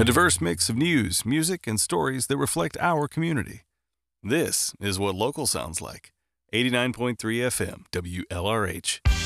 A diverse mix of news, music, and stories that reflect our community. This is what local sounds like. 89.3 FM, WLRH.